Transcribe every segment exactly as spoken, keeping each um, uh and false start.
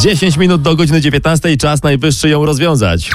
dziesięć minut do godziny dziewiętnastej, czas najwyższy ją rozwiązać.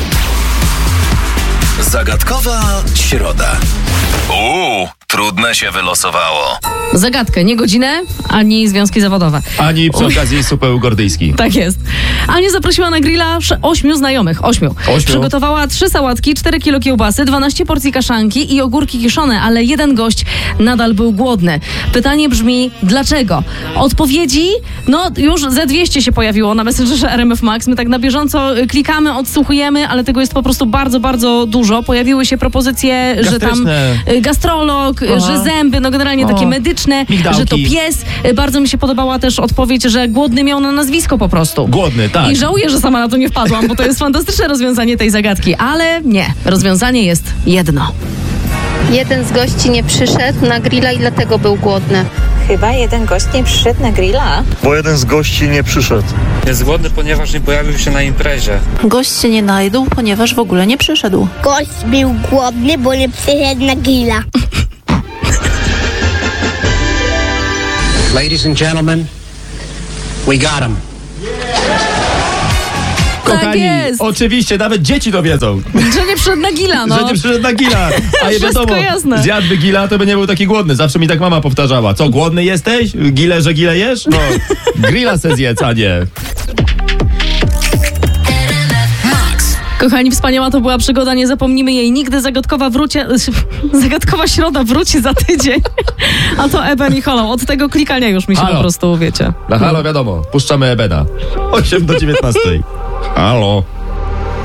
Zagadkowa środa. Uuu, trudne się wylosowało. Zagadkę, nie godzinę, ani związki zawodowe. Ani przy okazji supeł gordyjski. Tak jest. Ania zaprosiła na grilla ośmiu znajomych. Ośmiu. Ośmiu. Przygotowała trzy sałatki, cztery kilo kiełbasy, dwanaście porcji kaszanki i ogórki kiszone, ale jeden gość nadal był głodny. Pytanie brzmi, dlaczego? Odpowiedzi, no już ze dwieście się pojawiło na Messengerze R M F Max. My tak na bieżąco klikamy, odsłuchujemy, ale tego jest po prostu bardzo, bardzo dużo. Pojawiły się propozycje, że tam y, gastrolog, y, że zęby, no generalnie takie medyczne, migdałki. że to pies. Y, bardzo mi się podobała też odpowiedź, że głodny miał na nazwisko po prostu. Głodny, tak. I żałuję, że sama na to nie wpadłam, bo to jest fantastyczne rozwiązanie tej zagadki, ale nie. Rozwiązanie jest jedno. Jeden z gości nie przyszedł na grilla i dlatego był głodny. Chyba jeden gość nie przyszedł na grilla. Bo jeden z gości nie przyszedł. Jest głodny, ponieważ nie pojawił się na imprezie. Gość się nie najdł, ponieważ w ogóle nie przyszedł. Gość był głodny, bo nie przyszedł na grilla. Ladies and gentlemen, we got him. Kochani, tak jest. Oczywiście, nawet dzieci to wiedzą. Że nie przyszedł na gilla, no. Że nie przyszedł na gilla. A je wiadomo, jasne. zjadłby gilla, to by nie był taki głodny. Zawsze mi tak mama powtarzała. Co, głodny jesteś? Gile, że gile jesz? No, grilla se zjedz, a nie. Kochani, wspaniała to była przygoda, nie zapomnimy jej nigdy. Zagadkowa wróci... Zagadkowa środa wróci za tydzień. A to Eben i Hollow. Od tego klikania już mi się Halo. po prostu, wiecie. Na halo, wiadomo, puszczamy Ebena. osiem do dziewiętnastej. Halo.